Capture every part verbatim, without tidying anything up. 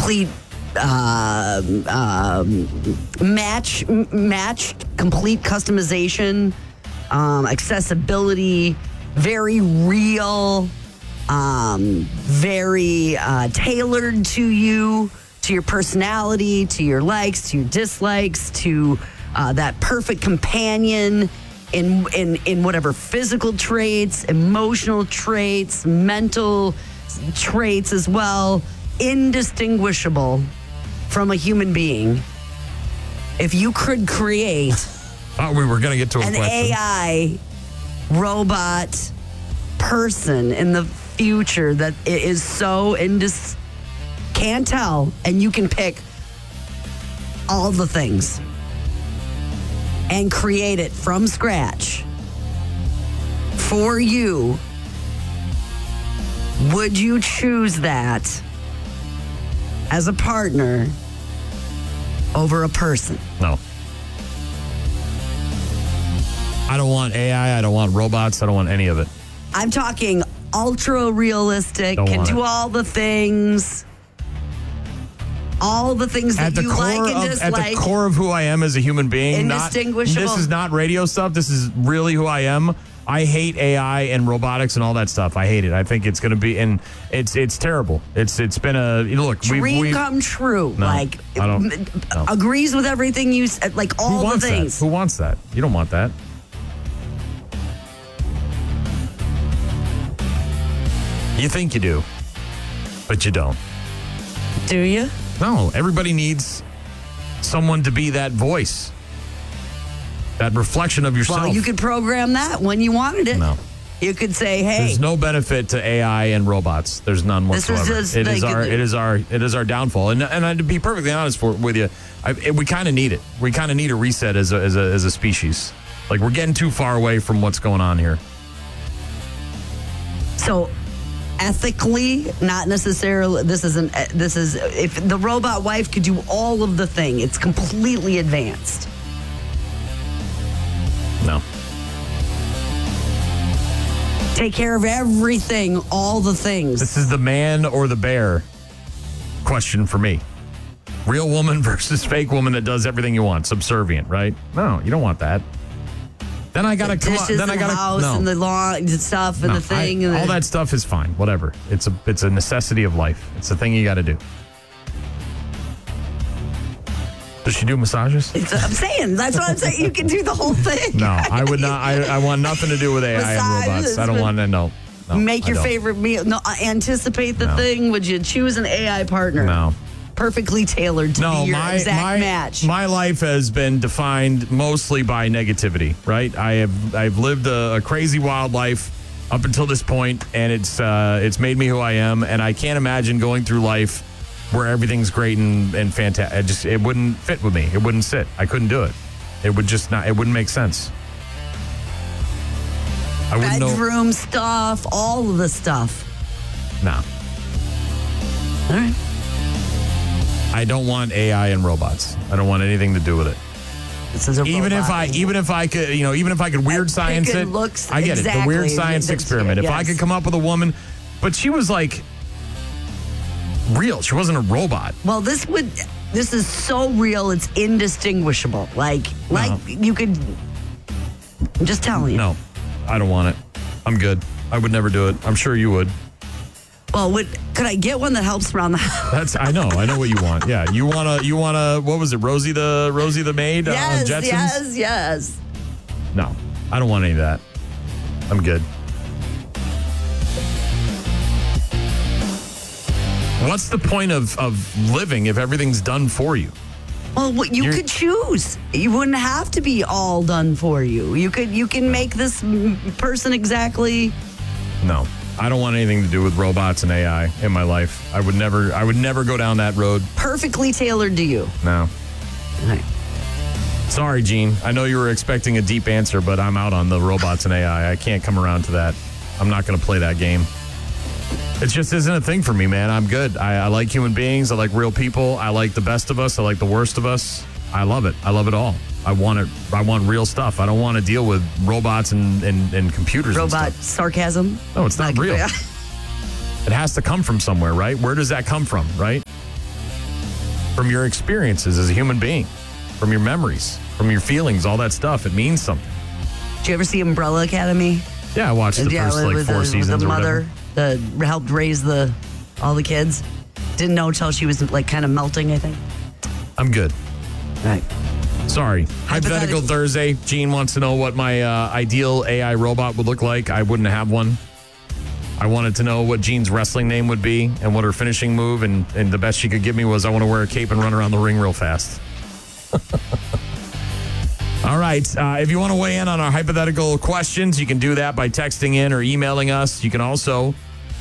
complete uh, um, match, matched, complete customization, um, accessibility, very real, um, very uh, tailored to you, to your personality, to your likes, to your dislikes, to uh, that perfect companion in, in, in whatever physical traits, emotional traits, mental traits as well, indistinguishable from a human being. If you could create Thought we were going to get to a an question. A I robot person in the future that it is so indis can't tell, and you can pick all the things and create it from scratch for you, would you choose that as a partner over a person? No. I don't want A I. I don't want robots. I don't want any of it. I'm talking ultra realistic, Don't can want do it. all the things, all the things that At the you core like and of at dislike. the core of who I am as a human being, not, Indistinguishable. this is not radio stuff. This is really who I am. I hate A I and robotics and all that stuff. I hate it. I think it's going to be, and it's it's terrible. It's it's been a look. Dream we've, we've, come true. No, like I don't- no. agrees with everything you said. Like who all the wants things. that? Who wants that? You don't want that. You think you do, but you don't. Do you? No, everybody needs someone to be that voice, that reflection of yourself. Well, you could program that when you wanted it. No. You could say, "Hey, There's no benefit to A I and robots. There's none This is whatsoever. just It is like- our it is our it is our downfall. And and I, to be perfectly honest for, with you, I, it, we kind of need it. We kind of need a reset as a, as a as a species. Like we're getting too far away from what's going on here. so ethically, not necessarily. This isn't. This is if the robot wife could do all of the thing. It's completely advanced. No. Take care of everything, all the things. This is the man or the bear question for me. Real woman versus fake woman that does everything you want. Subservient, right? No, you don't want that. Then I gotta the come. dishes Then I and gotta house no. and the lawn and stuff and No, the thing. I- and all the, that stuff is fine. Whatever. It's a it's a necessity of life. It's a thing you got to do. Does she do massages? It's, I'm saying that's what I'm saying. You can do the whole thing. No, I would not. I, I want nothing to do with A I and robots. Massages, I don't but- want to. No. no Make I your don't. favorite meal. No, uh, anticipate the No. thing. Would you choose an A I partner? No. Perfectly tailored to No, be your my exact my match. my life has been defined mostly by negativity. Right, I have I've lived a, a crazy wild life up until this point, and it's uh, it's made me who I am. And I can't imagine going through life where everything's great and and fantastic. It just it wouldn't fit with me. It wouldn't sit. I couldn't do it. It would just not. It wouldn't make sense. I wouldn't know. Bedroom stuff, all of the stuff. No. All right. I don't want A I and robots. I don't want anything to do with it. This is a Even if robot. I, even if I could, you know, even if I could weird science it it, looks I get it. The weird exactly science that's- experiment. If I yes. could come up with a woman, but she was like real. She wasn't a robot. Well, this would. This is so real. It's indistinguishable. Like, like No. you could. I'm just telling you. No, I don't want it. I'm good. I would never do it. I'm sure you would. Well, would, could I get one that helps around the house? That's. I know. I know what you want. Yeah, you wanna. You wanna. What was it? Rosie the Rosie the maid Yes, on Jetsons. yes, yes. No, I don't want any of that. I'm good. What's the point of, of living if everything's done for you? Well, what- you You're- could choose. You wouldn't have to be all done for you. You could. You can make this mm, person exactly. No, I don't want anything to do with robots and A I in my life. I would never. I would never go down that road. Perfectly tailored to you. No. All right. Sorry, Gene. I know you were expecting a deep answer, but I'm out on the robots and A I. I can't come around to that. I'm not going to play that game. It just isn't a thing for me, man. I'm good. I, I like human beings. I like real people. I like the best of us. I like the worst of us. I love it. I love it all. I want it. I want real stuff. I don't want to deal with robots and, and, and computers and Robot stuff. sarcasm. No, it's not Like, real. yeah. It has to come from somewhere, right? Where does that come from, right? from your experiences as a human being, from your memories, from your feelings, all that stuff. It means something. Did you ever see Umbrella Academy? Yeah, I watched the yeah, first like with four the, seasons with the or mother whatever. that helped raise the all the kids. Didn't know until she was like kind of melting, I think. I'm good. Right. Sorry. Hypothetical Hypothetical. Thursday. Gene wants to know what my uh, ideal A I robot would look like. I wouldn't have one. I wanted to know what Jean's wrestling name would be and what her finishing move, and, and the best she could give me was I want to wear a cape and run around the ring real fast. All right. Uh, if you want to weigh in on our hypothetical questions, you can do that by texting in or emailing us. You can also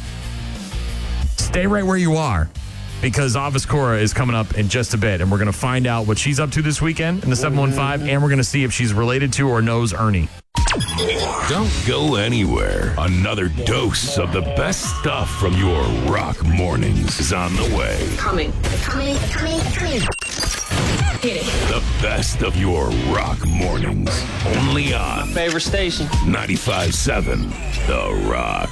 stay right where you are, because Avis Cora is coming up in just a bit, and we're going to find out what she's up to this weekend in the seven one five, and we're going to see if she's related to or knows Ernie. Don't go anywhere. Another dose of the best stuff from your rock mornings is on the way. Coming. Coming, coming, coming. Hit it. The best of your rock mornings. Only on Favorite station. ninety-five seven The Rock.